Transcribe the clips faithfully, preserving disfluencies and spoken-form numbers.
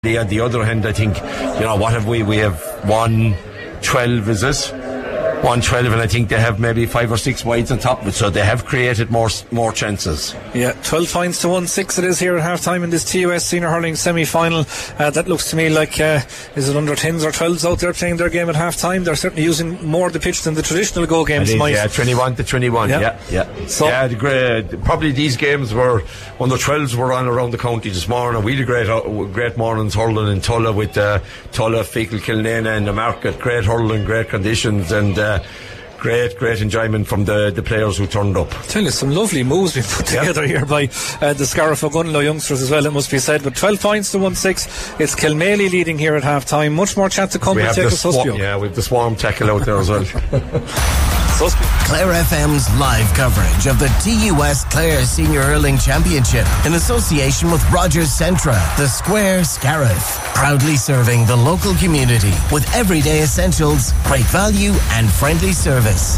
On the other hand, I think, you know, what have we? We have one twelve, is it? one twelve, and I think they have maybe five or six wides on top of it, so they have created more more chances. Yeah, twelve points to one six it is here at half time in this T U S Senior Hurling semi-final. Uh, that looks to me like, uh, is it under tens or twelves out there playing their game at half time? They're certainly using more of the pitch than the traditional go games. Is, yeah, twenty-one to twenty-one, yeah, yeah. yeah. So, yeah the great, probably these games were, when the twelves were on around the county this morning, we had a great, uh, great mornings hurling in Tulla with uh, Tulla, Fecal, Kilnana and the market, great hurling, great conditions, and uh, Great, great enjoyment from the, the players who turned up. Tell you, some lovely moves being put together yeah. here by uh, the Scariff Ogunlo youngsters as well, it must be said. But twelve points to one six. It's Kilmaley leading here at half time. Much more chat to come. We we'll have take the a swa- Yeah, we have the swarm tackle out there as well. Clare F M's live coverage of the T U S Clare Senior Hurling Championship in association with Rogers Centra, the Square Scariff, proudly serving the local community with everyday essentials, great value and friendly service.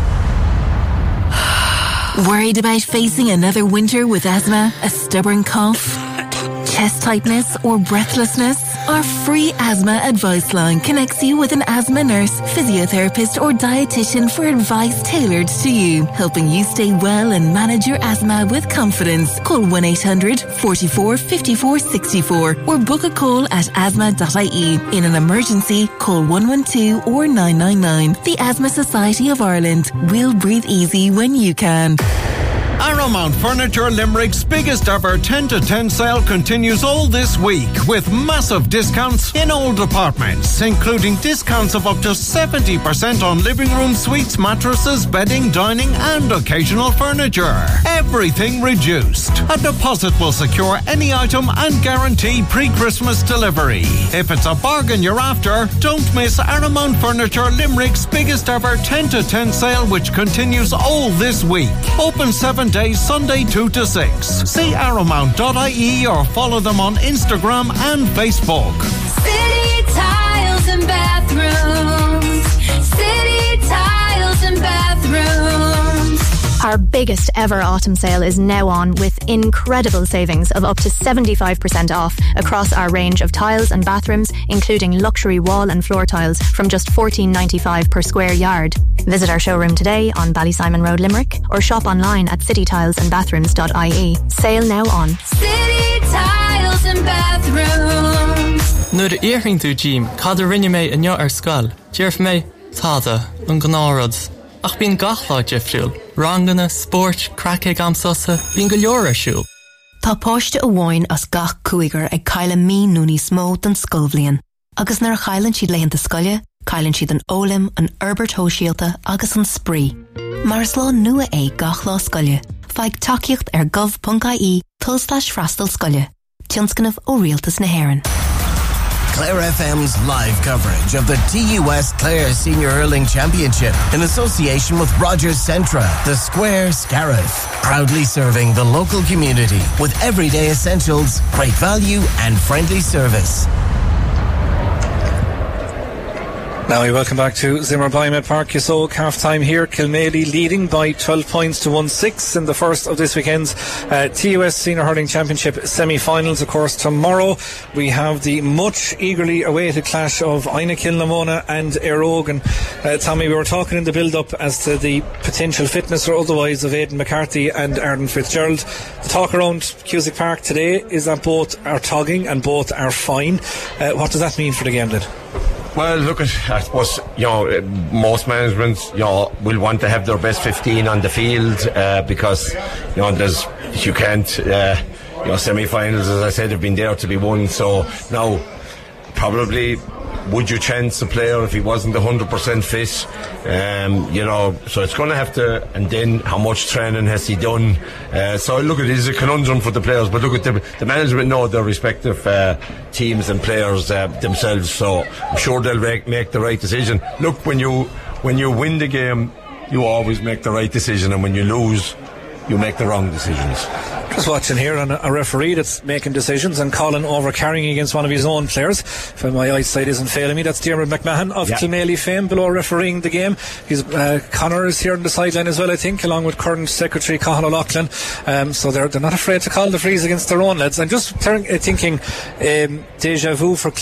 Worried about facing another winter with asthma, a stubborn cough, chest tightness or breathlessness? Our free asthma advice line connects you with an asthma nurse, physiotherapist or dietitian for advice tailored to you, helping you stay well and manage your asthma with confidence. Call one eight hundred, four four, five four six four or book a call at asthma dot I E. In an emergency, call one one two or nine nine nine. The Asthma Society of Ireland. We'll breathe easy when you can. Arrowmount Furniture Limerick's biggest ever ten to ten sale continues all this week with massive discounts in all departments, including discounts of up to seventy percent on living room suites, mattresses, bedding, dining and occasional furniture. Everything reduced. A deposit will secure any item and guarantee pre-Christmas delivery. If it's a bargain you're after, don't miss Arrowmount Furniture Limerick's biggest ever ten to ten sale, which continues all this week. Open seven days, Sunday two to six. See arrowmount dot I E or follow them on Instagram and Facebook. City Tiles and Bathrooms. City Tiles and Bathrooms. Our biggest ever autumn sale is now on with incredible savings of up to seventy-five percent off across our range of tiles and bathrooms, including luxury wall and floor tiles from just fourteen ninety-five per square yard. Visit our showroom today on Ballysimon Road, Limerick, or shop online at city tiles and bathrooms dot I E. Sale now on. City Tiles and Bathrooms. Nuair iarthing tú Jim, cad a rinne mé inniu ar scal. Dearf mé, táda, an gnárods. Ach bín gachláid ifriúil. Rangana, sport, crackig amsosa, bín go leor ar siúil. Tá páiste a bháin as gach cúigar ag caile mí núní smó den scolbhliain. Agus nar chailann siad leitheanta scoile, cailann siad an ólim, an Herbert Hóisialta agus an spree. Mar is lá nua é gach lá scoile. Feig takeíocht ar gov dot I E tulstáis freastal scoile. Tionscanamh ó rialtas na hÉireann. Clare F M's live coverage of the T U S Clare Senior Hurling Championship in association with Rogers Centra, the Square Scariff, proudly serving the local community with everyday essentials, great value and friendly service. Now we welcome back to Zimmer Biomed Park Yasog, half time here. Kilmaley leading by twelve points to one six in the first of this weekend's uh, T U S Senior Hurling Championship semi-finals. Of course, tomorrow we have the much eagerly awaited clash of Aina Kilnamona and Éire Óg. Uh, Tommy, we were talking in the build-up as to the potential fitness or otherwise of Aidan McCarthy and Arden Fitzgerald. The talk around Cusack Park today is that both are togging and both are fine. Uh, what does that mean for the game then? Well, look, at, I suppose, you know, most managements, you know, will want to have their best fifteen on the field uh, because, you know, there's, you can't, uh, you know, semi-finals, as I said, have been there to be won. So now, probably, would you chance a player if he wasn't one hundred percent fit? Um, you know, so it's going to have to, and then how much training has he done? Uh, so look, it is a conundrum for the players, but look at the, the management know their respective uh, teams and players uh, themselves, so I'm sure they'll make, make the right decision. Look, when you when you win the game, you always make the right decision, and when you lose, you make the wrong decisions. Just watching here on a, a referee that's making decisions and calling over carrying against one of his own players. If my eyesight isn't failing me, that's Diarmuid McMahon of yeah. Kilmaley fame below refereeing the game. He's uh, Connor is here on the sideline as well, I think, along with current secretary Cathal O'Loughlin. Um, so they're they're not afraid to call the frees against their own lads. I'm just ter- thinking um, deja vu for